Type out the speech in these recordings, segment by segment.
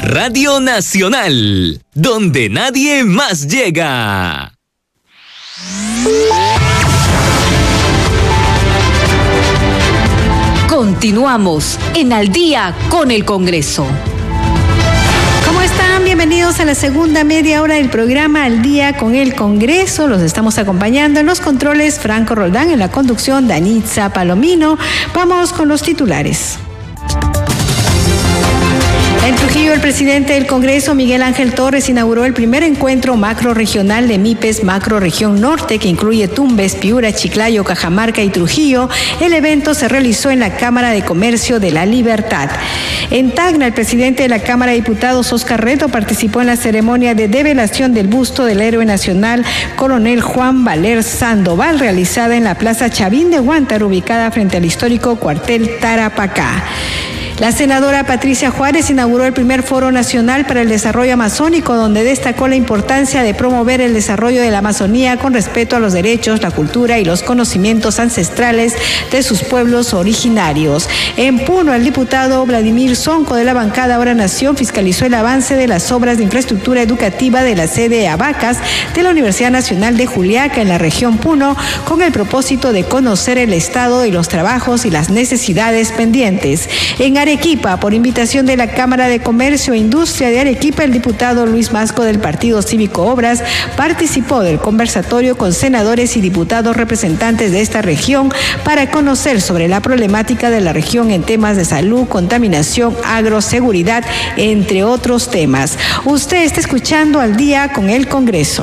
Radio Nacional, donde nadie más llega. Continuamos en Al Día con el Congreso. ¿Cómo están? Bienvenidos a la segunda media hora del programa Al Día con el Congreso. Los estamos acompañando en los controles Franco Roldán, en la conducción Danitza Palomino. Vamos con los titulares. En Trujillo, el presidente del Congreso, Miguel Ángel Torres, inauguró el primer encuentro macrorregional de MIPES Macrorregión Norte, que incluye Tumbes, Piura, Chiclayo, Cajamarca y Trujillo. El evento se realizó en la Cámara de Comercio de La Libertad. En Tacna, el presidente de la Cámara de Diputados, Oscar Reto, participó en la ceremonia de develación del busto del héroe nacional, coronel Juan Valer Sandoval, realizada en la Plaza Chavín de Huántar, ubicada frente al histórico cuartel Tarapacá. La senadora Patricia Juárez inauguró el primer Foro Nacional para el Desarrollo Amazónico, donde destacó la importancia de promover el desarrollo de la Amazonía con respeto a los derechos, la cultura y los conocimientos ancestrales de sus pueblos originarios. En Puno, el diputado Vladimir Sonco, de la bancada Ahora Nación, fiscalizó el avance de las obras de infraestructura educativa de la sede Abacas de la Universidad Nacional de Juliaca en la región Puno, con el propósito de conocer el estado de los trabajos y las necesidades pendientes. En Arequipa, por invitación de la Cámara de Comercio e Industria de Arequipa, el diputado Luis Masco del Partido Cívico Obras participó del conversatorio con senadores y diputados representantes de esta región para conocer sobre la problemática de la región en temas de salud, contaminación, agroseguridad, entre otros temas. Usted está escuchando Al Día con el Congreso.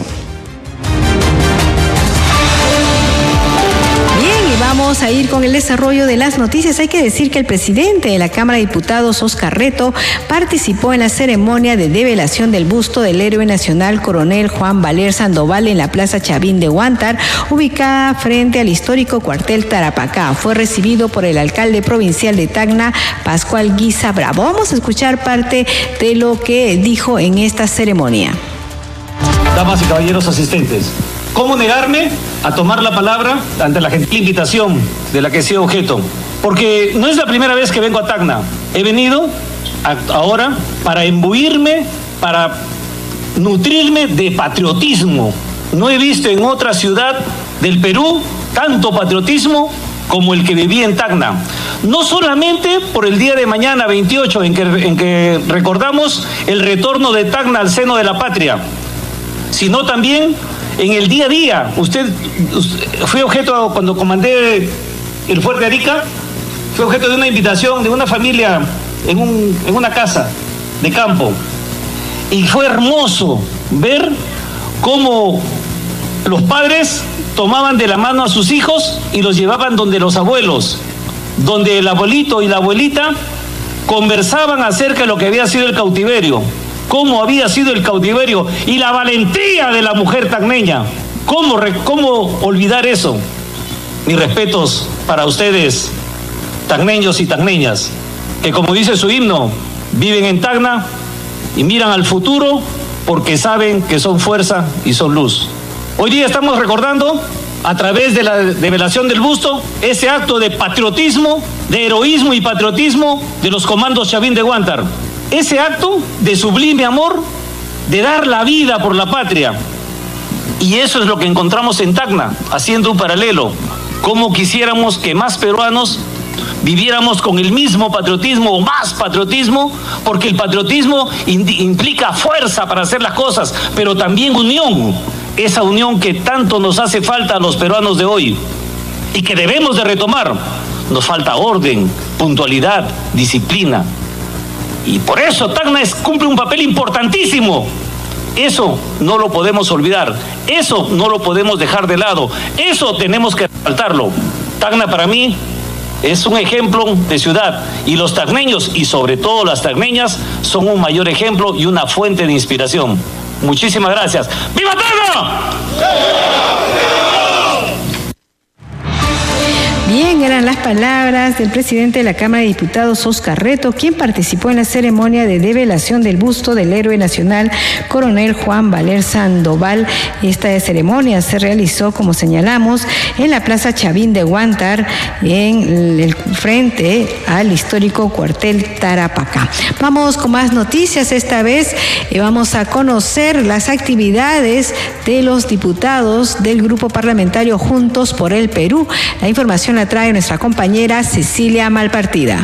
Vamos a ir con el desarrollo de las noticias. Hay que decir que el presidente de la Cámara de Diputados, Oscar Reto, participó en la ceremonia de develación del busto del héroe nacional coronel Juan Valer Sandoval en la Plaza Chavín de Huántar, ubicada frente al histórico cuartel Tarapacá. Fue recibido por el alcalde provincial de Tacna, Pascual Guisa Bravo. Vamos a escuchar parte de lo que dijo en esta ceremonia. Damas y caballeros asistentes, ¿cómo negarme a tomar la palabra ante la gentil invitación de la que he sido objeto? Porque no es la primera vez que vengo a Tacna. He venido ahora para imbuirme, para nutrirme de patriotismo. No he visto en otra ciudad del Perú tanto patriotismo como el que viví en Tacna. No solamente por el día de mañana, 28, en que recordamos el retorno de Tacna al seno de la patria, sino también en el día a día. Usted fue objeto, cuando comandé el Fuerte Arica, fue objeto de una invitación de una familia en una casa de campo. Y fue hermoso ver cómo los padres tomaban de la mano a sus hijos y los llevaban donde los abuelos, donde el abuelito y la abuelita conversaban acerca de lo que había sido el cautiverio, cómo había sido el cautiverio y la valentía de la mujer tacneña. ¿Cómo olvidar eso? Mis respetos para ustedes, tacneños y tacneñas, que como dice su himno, viven en Tacna y miran al futuro porque saben que son fuerza y son luz. Hoy día estamos recordando, a través de la develación del busto, ese acto de patriotismo, de heroísmo y patriotismo de los comandos Chavín de Huántar. Ese acto de sublime amor, de dar la vida por la patria. Y eso es lo que encontramos en Tacna, haciendo un paralelo. Cómo quisiéramos que más peruanos viviéramos con el mismo patriotismo o más patriotismo, porque el patriotismo implica fuerza para hacer las cosas, pero también unión. Esa unión que tanto nos hace falta a los peruanos de hoy y que debemos de retomar. Nos falta orden, puntualidad, disciplina. Y por eso Tacna cumple un papel importantísimo. Eso no lo podemos olvidar. Eso no lo podemos dejar de lado. Eso tenemos que resaltarlo. Tacna para mí es un ejemplo de ciudad. Y los tacneños, y sobre todo las tacneñas, son un mayor ejemplo y una fuente de inspiración. Muchísimas gracias. ¡Viva Tacna! Bien, eran las palabras del presidente de la Cámara de Diputados, Óscar Reto, quien participó en la ceremonia de develación del busto del héroe nacional, coronel Juan Valer Sandoval. Esta ceremonia se realizó, como señalamos, en la Plaza Chavín de Huántar, en el frente al histórico cuartel Tarapacá. Vamos con más noticias. Esta vez vamos a conocer las actividades de los diputados del Grupo Parlamentario Juntos por el Perú. La información la trae nuestra compañera Cecilia Malpartida.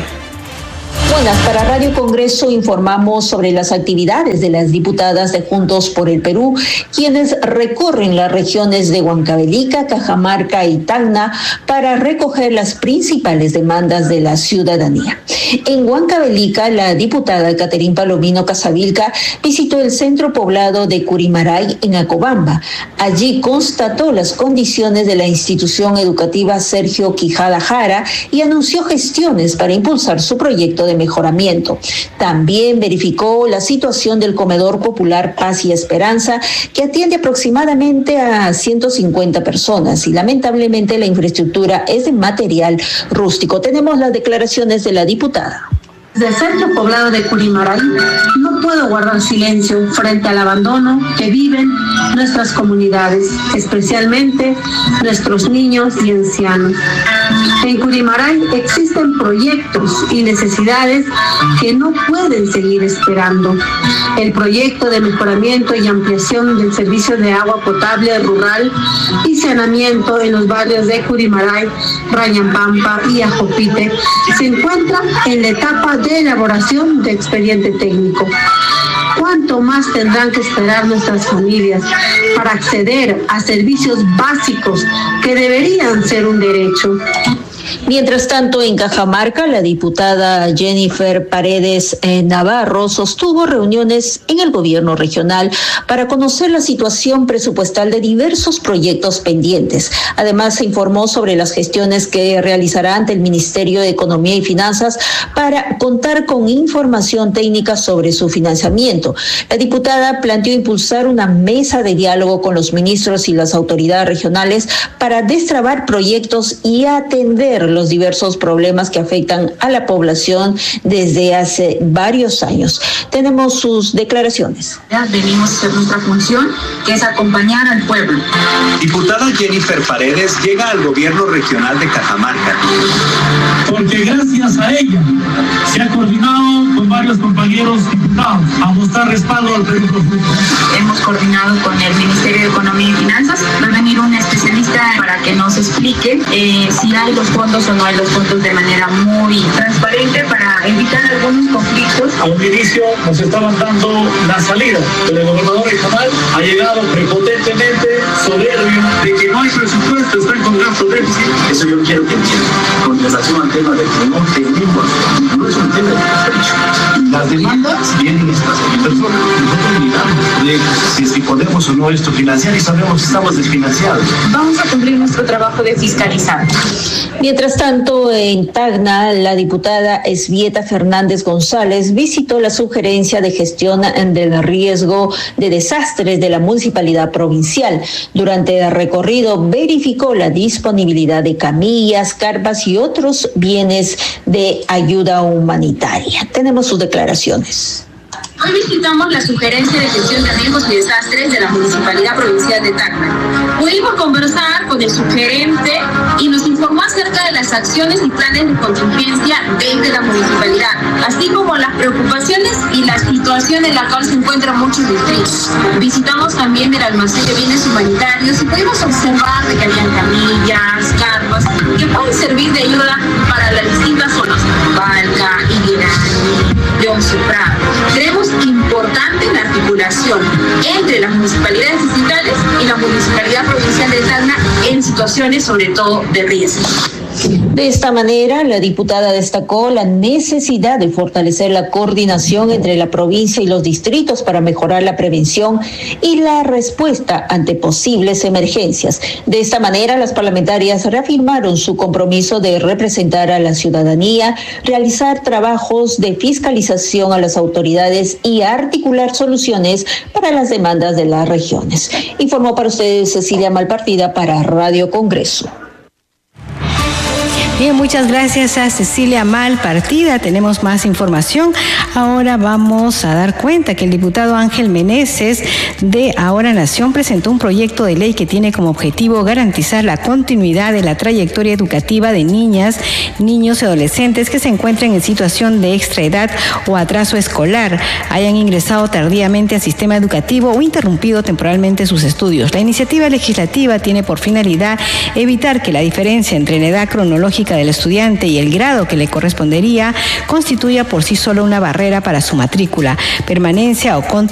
Buenas, para Radio Congreso informamos sobre las actividades de las diputadas de Juntos por el Perú, quienes recorren las regiones de Huancavelica, Cajamarca y Tacna para recoger las principales demandas de la ciudadanía. En Huancavelica, la diputada Caterín Palomino Casavilca visitó el centro poblado de Curimaray en Acobamba. Allí constató las condiciones de la institución educativa Sergio Quijada Jara y anunció gestiones para impulsar su proyecto de mejoramiento. También verificó la situación del comedor popular Paz y Esperanza, que atiende aproximadamente a 150 personas y lamentablemente la infraestructura es de material rústico. Tenemos las declaraciones de la diputada. Desde el centro poblado de Curimaray no puedo guardar silencio frente al abandono que viven nuestras comunidades, especialmente nuestros niños y ancianos. En Curimaray existen proyectos y necesidades que no pueden seguir esperando. El proyecto de mejoramiento y ampliación del servicio de agua potable rural y saneamiento en los barrios de Curimaray, Rañampampa y Ajopite se encuentra en la etapa de elaboración de expediente técnico. ¿Cuánto más tendrán que esperar nuestras familias para acceder a servicios básicos que deberían ser un derecho? Mientras tanto, en Cajamarca, la diputada Jennifer Paredes Navarro sostuvo reuniones en el gobierno regional para conocer la situación presupuestal de diversos proyectos pendientes. Además, se informó sobre las gestiones que realizará ante el Ministerio de Economía y Finanzas para contar con información técnica sobre su financiamiento. La diputada planteó impulsar una mesa de diálogo con los ministros y las autoridades regionales para destrabar proyectos y atender los diversos problemas que afectan a la población desde hace varios años. Tenemos sus declaraciones. Venimos a hacer nuestra función, que es acompañar al pueblo. Diputada Jennifer Paredes llega al gobierno regional de Cajamarca. Porque gracias a ella se ha coordinado con varios compañeros diputados a mostrar respaldo al Perú Profundo. Hemos coordinado con el Ministerio de Economía y Finanzas. Va a venir un especialista para que nos explique si hay los fondos o no hay los fondos de manera muy transparente para evitar algunos conflictos. A un inicio nos estaban dando la salida, pero el gobernador regional ha llegado prepotentemente soberbio de que no hay presupuesto, están con gasto déficit. Eso yo quiero que entiendan. Con relación al tema de que no tenemos, no es un tema de capricho. Las demandas vienen estas personas. Nosotros miramos de si podemos o no esto financiar y sabemos que estamos desfinanciados. Vamos a cumplir nuestro trabajo de fiscalizar. Mientras tanto, en Tacna, la diputada Esbieta Fernández González visitó la sugerencia de gestión del riesgo de desastres de la municipalidad provincial. Durante el recorrido verificó la disponibilidad de camillas, carpas y otros bienes de ayuda humanitaria. Tenemos sus declaraciones. Hoy visitamos la sugerencia de gestión de riesgos y desastres de la Municipalidad Provincial de Tacna. Pudimos conversar con el sugerente y nos informó acerca de las acciones y planes de contingencia desde la municipalidad, así como las preocupaciones y la situación en la cual se encuentran muchos distritos. Visitamos también el almacén de bienes humanitarios y pudimos observar de que habían camillas, carpas, que pueden servir de ayuda para las distintas zonas, Balca, Iguirani, León Soprado. Creemos importante la articulación entre las municipalidades distritales y la Municipalidad Provincial de Tacna en situaciones sobre todo de riesgo. De esta manera, la diputada destacó la necesidad de fortalecer la coordinación entre la provincia y los distritos para mejorar la prevención y la respuesta ante posibles emergencias. De esta manera, las parlamentarias reafirmaron su compromiso de representar a la ciudadanía, realizar trabajos de fiscalización a las autoridades y articular soluciones para las demandas de las regiones. Informó para ustedes Cecilia Malpartida para Radio Congreso. Bien, muchas gracias a Cecilia Malpartida. Tenemos más información. Ahora vamos a dar cuenta que el diputado Ángel Meneses de Ahora Nación presentó un proyecto de ley que tiene como objetivo garantizar la continuidad de la trayectoria educativa de niñas, niños y adolescentes que se encuentren en situación de extraedad o atraso escolar, hayan ingresado tardíamente al sistema educativo o interrumpido temporalmente sus estudios. La iniciativa legislativa tiene por finalidad evitar que la diferencia entre la edad cronológica del estudiante y el grado que le correspondería constituya por sí solo una barrera para su matrícula, permanencia o